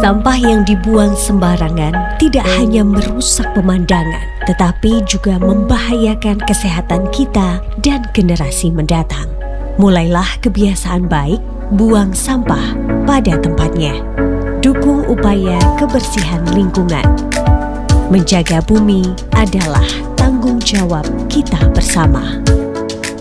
Sampah yang dibuang sembarangan tidak hanya merusak pemandangan, tetapi juga membahayakan kesehatan kita dan generasi mendatang. Mulailah kebiasaan baik, buang sampah pada tempatnya. Dukung upaya kebersihan lingkungan. Menjaga bumi adalah tanggung jawab kita bersama.